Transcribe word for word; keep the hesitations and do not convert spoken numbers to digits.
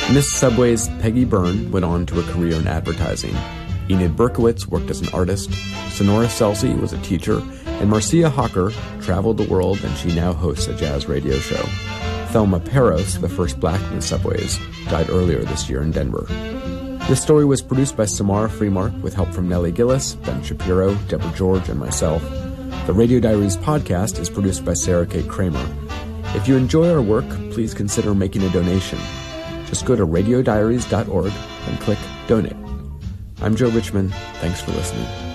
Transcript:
Miss Subway's Peggy Byrne went on to a career in advertising. Enid Berkowitz worked as an artist, Sonora Celsi was a teacher, and Marcia Hawker traveled the world, and she now hosts a jazz radio show. Thelma Peros, the first black Miss Subways, died earlier this year in Denver. This story was produced by Samara Freemark with help from Nellie Gillis, Ben Shapiro, Deborah George, and myself. The Radio Diaries podcast is produced by Sarah Kate Kramer. If you enjoy our work, please consider making a donation. Just go to radio diaries dot org and click Donate. I'm Joe Richman. Thanks for listening.